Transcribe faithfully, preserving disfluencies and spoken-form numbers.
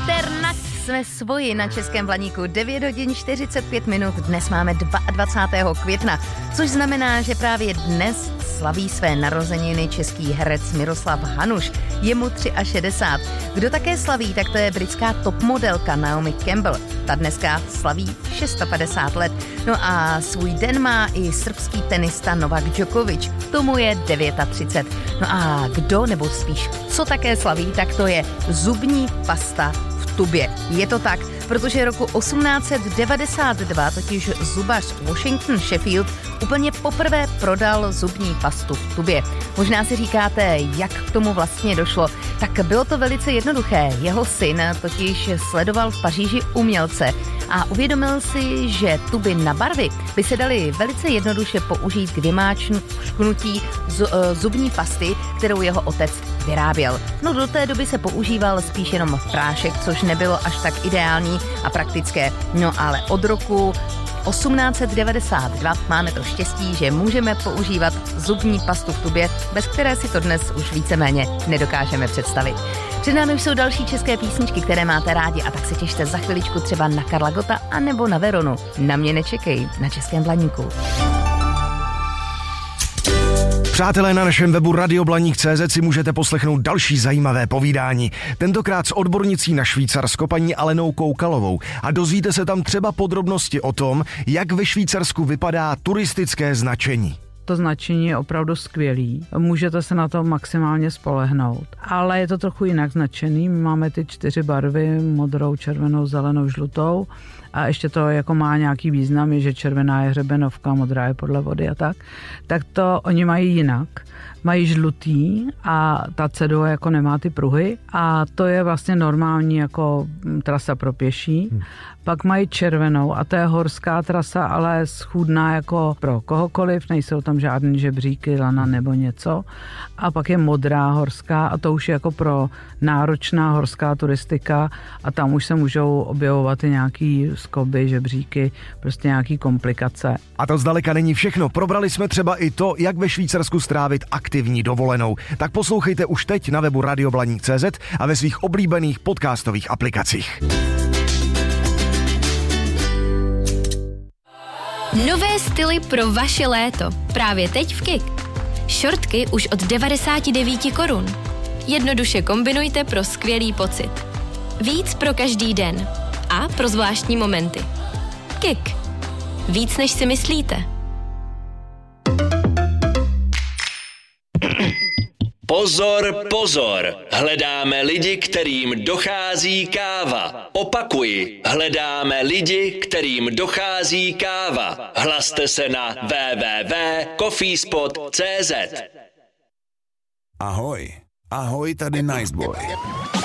Mitternacht jsme svoji na Českém Blaníku. devět hodin čtyřicet pět minut. Dnes máme dvacátého druhého května, což znamená, že právě dnes slaví své narozeniny český herec Miroslav Hanuš. Je mu šedesát tři. Kdo také slaví, tak to je britská topmodelka Naomi Campbell. Ta dneska slaví padesát šest let. No a svůj den má i srbský tenista Novak Djokovic. Tomu je třicet devět. No a kdo, nebo spíš co také slaví, tak to je zubní pasta v tubě. Je to tak, protože roku osmnáct set devadesát dva totiž zubař Washington Sheffield úplně poprvé prodal zubní pastu v tubě. Možná si říkáte, jak k tomu vlastně došlo. Tak bylo to velice jednoduché. Jeho syn totiž sledoval v Paříži umělce a uvědomil si, že tuby na barvy by se daly velice jednoduše použít k vymáčknutí zubní pasty, kterou jeho otec vyráběl. No do té doby se používal spíš jenom prášek, což nebylo až tak ideální a praktické. No ale od roku osmnáct set devadesát dva máme to štěstí, že můžeme používat zubní pastu v tubě, bez které si to dnes už víceméně nedokážeme představit. Před námi už jsou další české písničky, které máte rádi, a tak se těšte za chviličku třeba na Karla Gotta a nebo na Veronu. Na mě nečekej, na Českém Blaníku. Přátelé, na našem webu radioblaník tečka cé zet si můžete poslechnout další zajímavé povídání. Tentokrát s odbornicí na Švýcarsko paní Alenou Koukalovou. A dozvíte se tam třeba podrobnosti o tom, jak ve Švýcarsku vypadá turistické značení. To značení je opravdu skvělý, můžete se na to maximálně spolehnout. Ale je to trochu jinak značený, my máme ty čtyři barvy, modrou, červenou, zelenou, žlutou. A ještě to jako má nějaký význam, je, že červená je hřebenovka, modrá je podle vody a tak. Tak to oni mají jinak. Mají žlutý a ta cedule jako nemá ty pruhy a to je vlastně normální jako trasa pro pěší. Hmm. Pak mají červenou a to je horská trasa, ale schůdná jako pro kohokoliv, nejsou tam žádný žebříky, lana nebo něco. A pak je modrá horská a to už je jako pro náročná horská turistika a tam už se můžou objevovat i nějaký skoby, žebříky, prostě nějaký komplikace. A to zdaleka není všechno. Probrali jsme třeba i to, jak ve Švýcarsku strávit aktivní dovolenou. Tak poslouchejte už teď na webu radioblaník tečka cé zet a ve svých oblíbených podcastových aplikacích. Nové styly pro vaše léto. Právě teď v Kik. Šortky už od devadesát devět korun. Jednoduše kombinujte pro skvělý pocit. Víc pro každý den. A pro zvláštní momenty. Kik. Víc, než si myslíte. Pozor, pozor, hledáme lidi, kterým dochází káva. Opakuji, hledáme lidi, kterým dochází káva. Hlaste se na w w w tečka coffeespot tečka cé zet. Ahoj, ahoj, tady Niceboy.